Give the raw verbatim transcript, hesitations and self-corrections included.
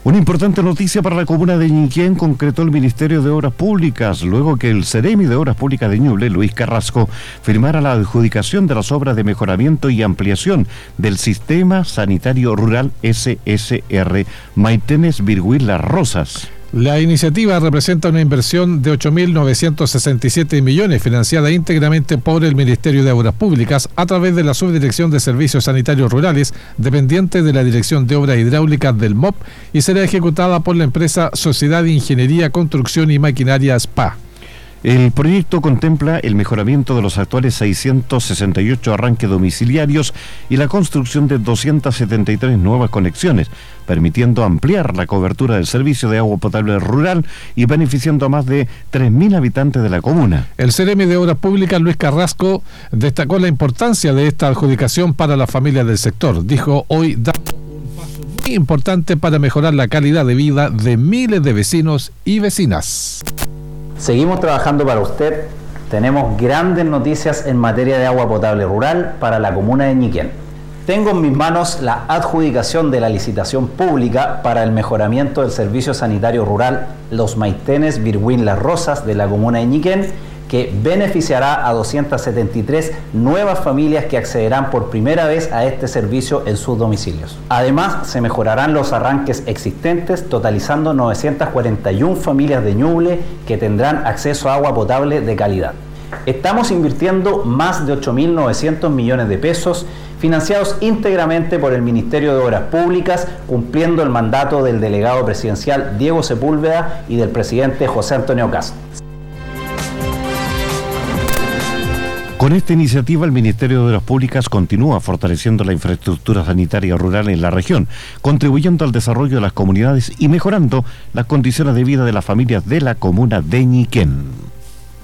Una importante noticia para la comuna de Ñiquén concretó el Ministerio de Obras Públicas, luego que el Ceremi de Obras Públicas de Ñuble, Luis Carrasco, firmara la adjudicación de las obras de mejoramiento y ampliación del Sistema Sanitario Rural S S R Maitenes Virgüín Las Rosas. La iniciativa representa una inversión de ocho mil novecientos sesenta y siete millones financiada íntegramente por el Ministerio de Obras Públicas a través de la Subdirección de Servicios Sanitarios Rurales, dependiente de la Dirección de Obras Hidráulicas del M O P, y será ejecutada por la empresa Sociedad de Ingeniería, Construcción y Maquinaria S P A. El proyecto contempla el mejoramiento de los actuales seiscientos sesenta y ocho arranques domiciliarios y la construcción de doscientas setenta y tres nuevas conexiones, permitiendo ampliar la cobertura del servicio de agua potable rural y beneficiando a más de tres mil habitantes de la comuna. El Ceremi de Obras Públicas, Luis Carrasco, destacó la importancia de esta adjudicación para las familias del sector. Dijo: hoy damos un paso muy importante para mejorar la calidad de vida de miles de vecinos y vecinas. Seguimos trabajando para usted. Tenemos grandes noticias en materia de agua potable rural para la comuna de Ñiquén. Tengo en mis manos la adjudicación de la licitación pública para el mejoramiento del servicio sanitario rural Los Maitenes Virgüín Las Rosas de la comuna de Ñiquén, que beneficiará a doscientas setenta y tres nuevas familias que accederán por primera vez a este servicio en sus domicilios. Además, se mejorarán los arranques existentes, totalizando novecientas cuarenta y una familias de Ñuble que tendrán acceso a agua potable de calidad. Estamos invirtiendo más de ocho mil novecientos millones de pesos, financiados íntegramente por el Ministerio de Obras Públicas, cumpliendo el mandato del delegado presidencial Diego Sepúlveda y del presidente José Antonio Kast. Con esta iniciativa, el Ministerio de Obras Públicas continúa fortaleciendo la infraestructura sanitaria rural en la región, contribuyendo al desarrollo de las comunidades y mejorando las condiciones de vida de las familias de la comuna de Ñiquén.